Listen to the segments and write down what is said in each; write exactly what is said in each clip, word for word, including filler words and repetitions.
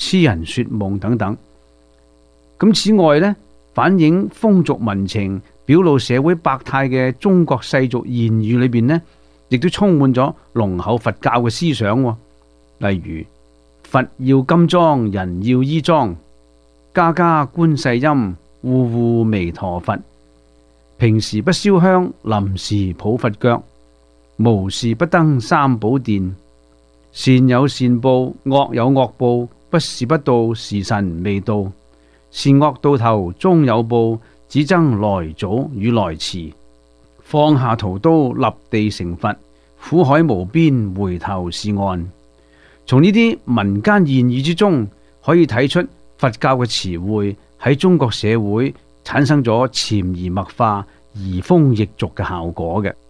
痴人說夢等等。咁此外呢，反映風俗民情、表露社會百態嘅中國世俗言語裏邊呢，亦都充滿咗濃厚佛教嘅思想。例如佛要金裝，人要衣裝，家家觀世音，戶戶彌陀佛。平時不燒香，臨時抱佛腳，無事不登三寶殿。善有善報，惡有惡報，不是不到，時辰未到。善惡到頭終有報，只爭來早與來遲。放下屠刀，立地成佛，苦海無邊，回頭是岸。從呢啲民間言語之中，可以睇出佛教嘅詞彙喺中國社會產生咗潛移默化、移風易俗嘅效果嘅。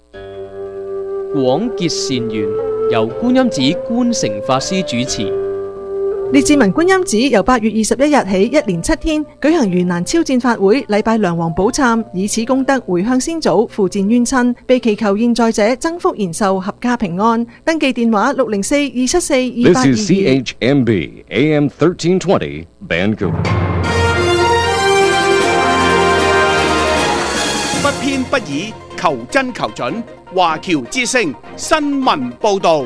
廣結善緣，由觀音寺觀誠法師主持。 列治文觀音寺由八月二十一日起一連七天舉行盂蘭超薦法會，禮拜梁皇寶懺，以此功德回向先祖，付薦冤親，被祈求現在者增福延壽，合家平安。登記電話六零四二七四二八二二。 This is C H M B A M thirteen twenty Vancouver。 不偏不倚，求真求準。華僑之聲新聞報道。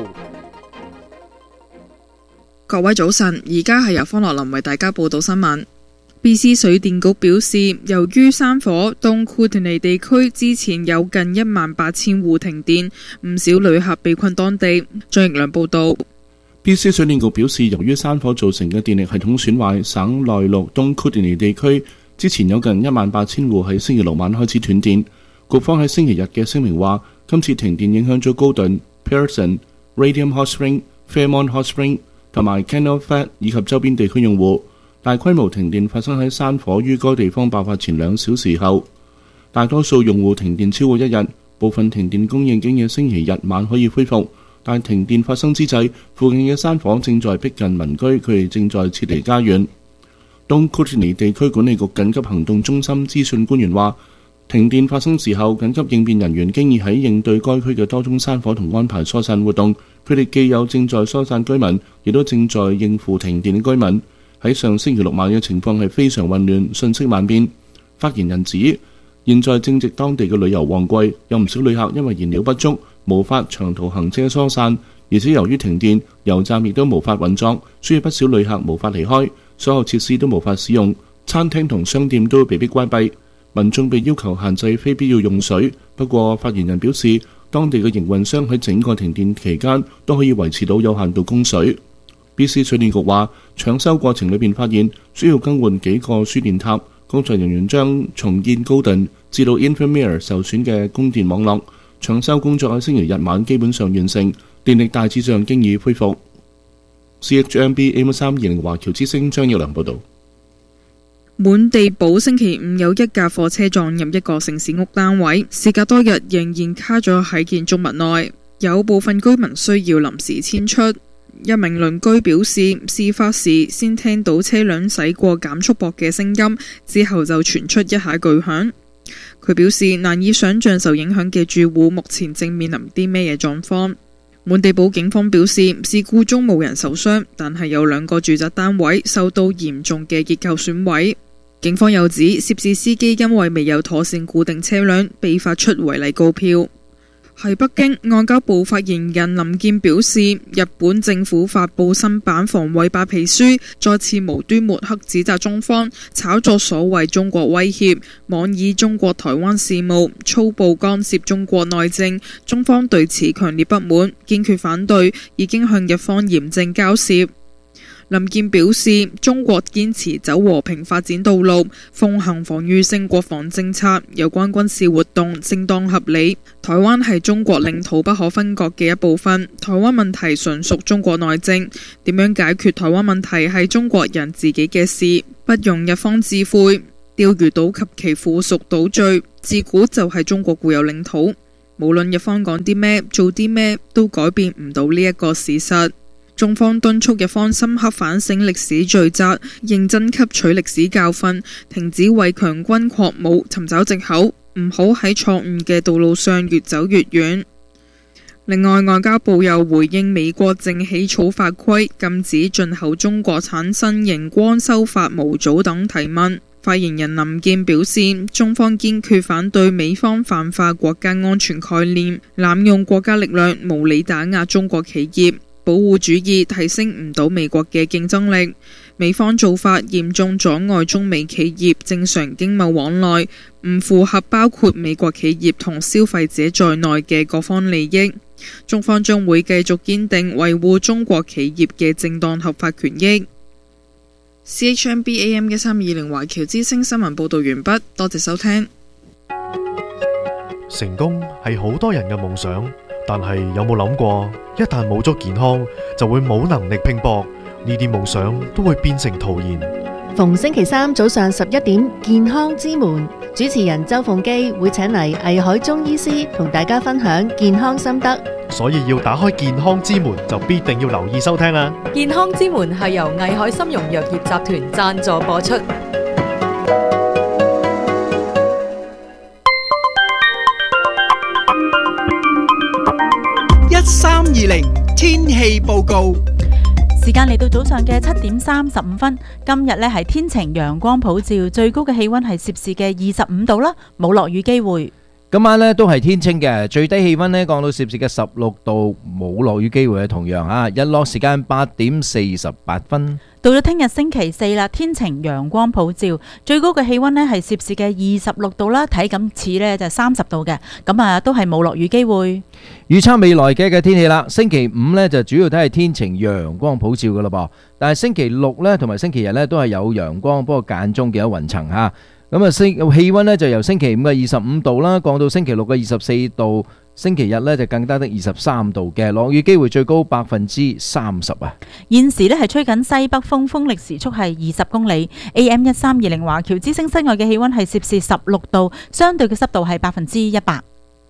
各位早晨，而家係由方樂林為大家報道新聞。B C 水電局表示，由於山火，東庫屯尼地區之前有近一萬八千戶停電，唔少旅客被困當地。張奕良報道。 B C 水電局表示，由於山火造成嘅電力系統損壞，省內陸東庫屯尼地區之前有近一萬八千戶喺星期六晚開始斷電。局方喺星期日嘅聲明話，今次停電影響咗高頓、Pearson、Radium Hot Spring、Fairmont Hot Spring 同埋 Canal Flat 以及周邊地區用戶。大規模停電發生喺山火於該地方爆發前兩小時後，大多數用戶停電超過一日，部分停電供應經嘅星期日晚可以恢復，但停電發生之際，附近嘅山火正在逼近民居，佢哋正在撤離家園。東庫屯尼地區管理局緊急行動中心資訊官員話，停電發生時候，緊急應變人員經已喺應對該區嘅多宗山火同安排疏散活動。佢哋既有正在疏散居民，亦都正在應付停電嘅居民。喺上星期六晚嘅情況係非常混亂，信息萬變。發言人指，現在正值當地嘅旅遊旺季，有唔少旅客因為燃料不足，無法長途行車疏散，而且由於停電，油站亦都無法運作，所以不少旅客無法離開，所有設施都無法使用，餐廳同商店都被迫關閉。民眾被要求限制非必要用水，不過發言人表示，當地嘅營運商喺整個停電期間都可以維持到有限度供水。B C 水電局話，搶修過程裏邊發現需要更換幾個輸電塔，工作人員將重建高頓至到 Infirmere 受損嘅供電網絡。搶修工作喺星期日晚基本上完成，電力大致上經已恢復。C H M B A M 三二零華僑之聲張耀良報導。 滿地堡星期五有一架貨車撞入一個城市屋單位，事隔多日仍然卡咗喺建築物內，有部分居民需要臨時遷出。一名鄰居表示，事發時先聽到車輛駛過減速駁嘅聲音，之後就傳出一下巨響。佢表示難以想像受影響嘅住戶目前正面臨啲咩嘢狀況。滿地堡警方表示，事故中冇人受傷，但係有兩個住宅單位受到嚴重嘅結構損毀。警方又指，涉事司機因為未有妥善固定車輛，被發出違例告票。喺北京，外交部發言人林健表示，日本政府發布新版防衛白皮書，再次無端抹黑指責中方炒作所謂中國威脅，妄議中國台灣事務，粗暴干涉中國內政。中方對此強烈不滿，堅決反對，已經向日方嚴正交涉。林健表示，中國堅持走和平發展道路，奉行防禦性國防政策，有關軍事活動正當合理。台灣係中國領土不可分割嘅一部分，台灣問題純屬中國內政，點樣解決台灣問題係中國人自己嘅事，不容日方置喙。釣魚島及其附屬島嶼自古就係中國固有領土，無論日方講啲咩做啲咩，都改變唔到呢一個事實。中方敦促日方深刻反省歷史罪責，認真吸取歷史教訓，停止為強軍擴武尋找藉口，唔好喺錯誤嘅道路上越走越遠。 另外，外交部又回應美國正起草法規禁止進口中國產新型光修法模組等提問。發言人林健表示，中方堅決反對美方泛化國家安全概念，濫用國家力量無理打壓中國企業，保護主義提升唔到美國嘅競爭力。美方做法嚴重阻礙中美企業正常經貿往來，唔符合包括美國企業同消費者在內嘅各方利益。中方將會繼續堅定維護中國企業嘅正當合法權益。C H M B A M 一三二零華僑之聲新聞報道完畢，多謝收聽。 成功係好多人嘅夢想，但係有冇諗過，一旦冇咗健康，就會冇能力拼搏，呢啲夢想都會變成徒然。 逢星期三早上十一點，健康之門主持人周鳳基會請嚟藝海中醫師同大家分享健康心得， 所以要打開健康之門就必定要留意收聽啦。 健康之門係由藝海參茸藥業集團贊助播出。 一三二零天氣報告。 時間嚟到早上嘅七點三十五分，今日呢係天晴陽光普照，最高嘅氣溫係攝氏嘅二十五度啦，冇落雨機會。 今晚呢都係天清嘅，最低氣溫呢降到攝氏嘅十六度，冇落雨機會嘅。同樣啊，日落時間八點四十八分。 到咗聽日星期四啦，天晴陽光普照，最高嘅氣溫呢係攝氏嘅二十六度啦，體感似呢就三十度嘅，咁啊都係冇落雨機會。 預測未來嘅嘅天氣啦，星期五呢就主要都係天晴陽光普照噶啦噃，但係星期六呢同埋星期日呢都係有陽光，不過間中見到雲層吓。咁啊，星氣溫呢就由星期五嘅二十五度啦，降到星期六嘅二十四度，星期日呢就更加得二十三度嘅，落雨機會最高百分之三十啊。 現時呢係吹緊西北風，風力時速係二十公里。A M 一三二零華僑之聲室外嘅氣溫係攝氏十六度，相對嘅濕度係百分之一百。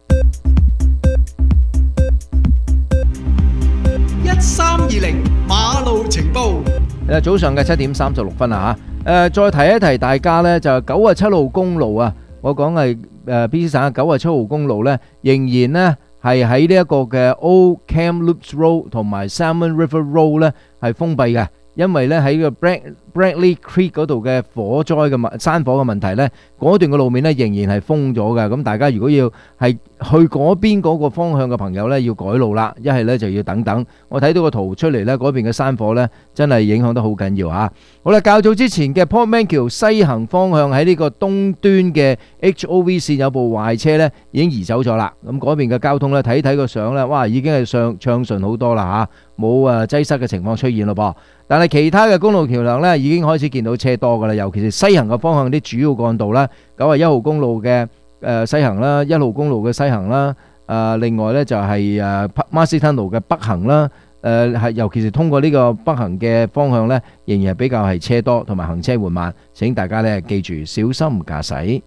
一三二零馬路情報。 誒，早上嘅七點三十六分啊吓，誒，再提一提大家呢，就九十七號公路啊，我講係誒 B C 省嘅九十七號公路呢，仍然呢係喺呢一個嘅 Old Kamloops Road 同埋 Salmon River Road 呢係封閉嘅，因為呢喺個 Brad Bradley Creek 嗰度嘅火災嘅問山火嘅問題呢，嗰段嘅路面呢仍然係封咗嘅。咁大家如果要係去嗰邊嗰個方向嘅朋友呢，要改路啦，一係呢就要等等。我睇到個圖出嚟呢，嗰邊嘅山火呢真係影響得好緊要嚇。好啦，較早之前嘅 Port Mankey 西行方向喺呢個東端嘅 H O V 線有部壞車呢已經移走咗啦。咁嗰邊嘅交通呢，睇睇個相呢，哇，已經係暢暢順好多啦嚇，冇誒擠塞嘅情況出現咯噃。但係其他嘅公路橋梁呢，已經開始見到車多噶啦，尤其是西行嘅方向啲主要幹道啦，九十一號公路嘅誒西行啦，一號公路嘅西行啦，誒另外呢就係誒 Marsden 路嘅北行啦，誒係尤其是通過呢個北行嘅方向呢，仍然係比較係車多同埋行車緩慢，請大家呢記住小心駕駛。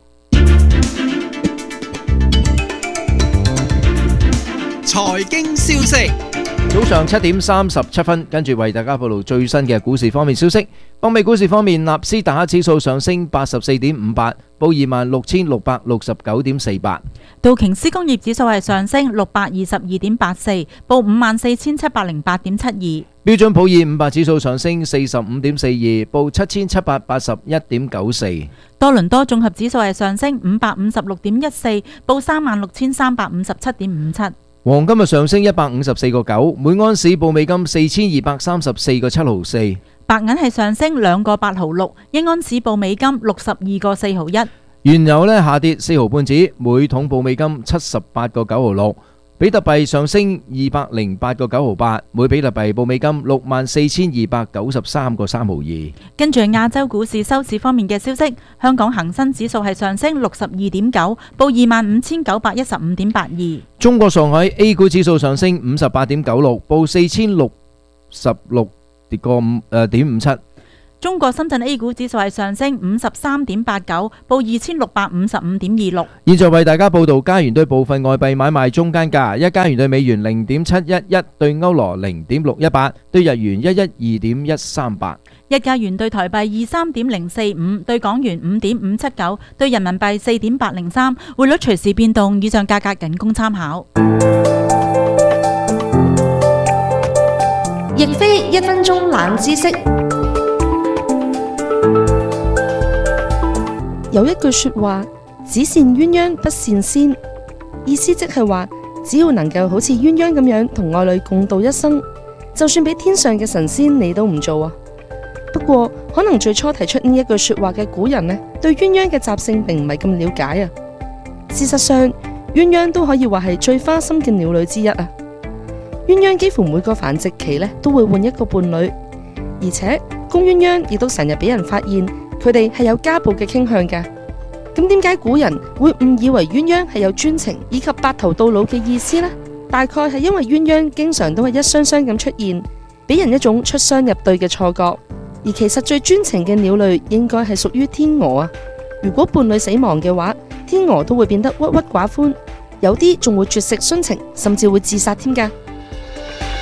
財經消息。 早上七點三十七分，跟住為大家報道最新嘅股市方面消息。北美股市方面，納斯達克指數上升八十四點五八，報二萬六千六百六十九點四八。 道瓊斯工業指數係上升六百二十二點八四，報五萬四千七百零八點七二。 標準普爾五百指數上升四十五點四二，報七千七百八十一點九四。 多倫多綜合指數係上升五百五十六點一四，報三萬六千三百五十七點五七。 黃金日上升一百五十四個九，每安士報美金四千二百三十四個七毫四。 白銀係上升兩個八毫六，一安士報美金六十二個四毫一。 原油呢下跌四毫半子，每桶報美金七十八個九毫六。比特幣上升二百零八個九毫八，每比特幣報美金六萬四千二百九十三個三毫二。 跟住亞洲股市收市方面嘅消息，香港恒生指數係上升六十二點九，報二萬五千九百一十五點八二。 中國上海 A 股指數上升五十八點九六，報四千六十六跌個五誒點五七。 中國深圳 A 股指數係上升五十三點八九，報二千六百五十五點二六。 現在為大家報道加元對部分外幣買賣中間價：一加元對美元零點七一一，對歐羅零點六一八，對日元一一二點一三八。 一加元對台幣二三點零四五，對港元五點五七九，對人民幣四點八零三。匯率隨時變動，以上價格僅供參考。 亦非一分鐘冷知識。有一句說話，只羨鴛鴦不羨仙，意思即係話，只要能夠好似鴛鴦咁樣同愛侶共度一生，就算俾天上嘅神仙你都唔做啊。不過可能最初提出呢一句說話嘅古人呢，對鴛鴦嘅習性並唔係咁了解啊。事實上，鴛鴦都可以話係最花心嘅鳥類之一啊。鴛鴦幾乎每個繁殖期呢都會換一個伴侶，而且公鴛鴦亦都成日俾人發現佢哋係有家暴嘅傾向㗎。咁點解古人會誤以為鴛鴦係有專情以及白頭到老嘅意思呢？大概係因為鴛鴦經常都係一雙雙咁出現，俾人一種出雙入對嘅錯覺。而其實最專情嘅鳥類應該係屬於天鵝啊。如果伴侶死亡嘅話，天鵝都會變得鬱鬱寡歡，有啲仲會絕食殉情，甚至會自殺添㗎。